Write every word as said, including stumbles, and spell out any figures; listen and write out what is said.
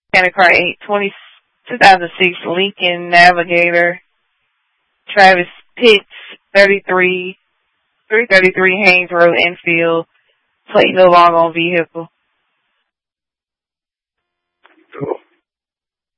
County Car eight, twenty, two thousand six Lincoln Navigator. Travis Pitts, thirty-three, three thirty-three Haynes Road, Enfield. Plate no longer on vehicle.